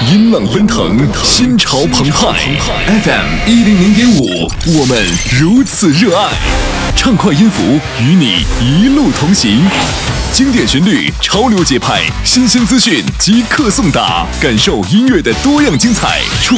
音浪奔腾，心潮澎湃。FM100.5，我们如此热爱，畅快音符与你一路同行。经典旋律，潮流节拍，新鲜资讯即刻送达，感受音乐的多样精彩。